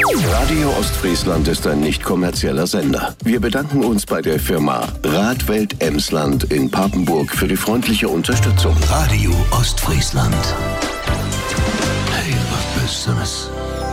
Radio Ostfriesland ist ein nicht kommerzieller Sender. Wir bedanken uns bei der Firma Radwelt Emsland in Papenburg für die freundliche Unterstützung. Radio Ostfriesland.